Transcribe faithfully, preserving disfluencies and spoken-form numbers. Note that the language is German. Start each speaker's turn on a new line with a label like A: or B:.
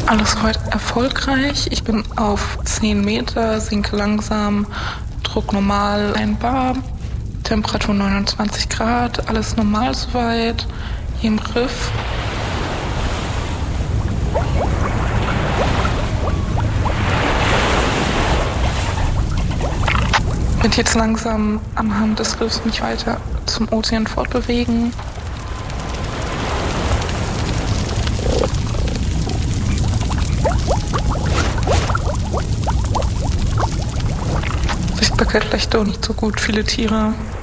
A: Alles soweit erfolgreich. Ich bin auf zehn Meter, sinke langsam, Druck normal, ein Bar, Temperatur neunundzwanzig Grad, alles normal soweit, hier im Griff. Ich werde jetzt langsam anhand des Riffs mich weiter zum Ozean fortbewegen. Sichtbarkeit vielleicht doch nicht so gut, viele Tiere.